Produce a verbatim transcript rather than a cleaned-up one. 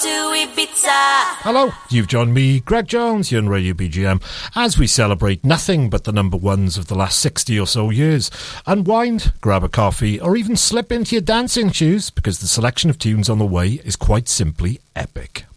to Ibiza. Hello, you've joined me, Greg Jones, here on Radio B G M, as we celebrate nothing but the number ones of the last sixty or so years. Unwind, grab a coffee, or even slip into your dancing shoes, because the selection of tunes on the way is quite simply epic.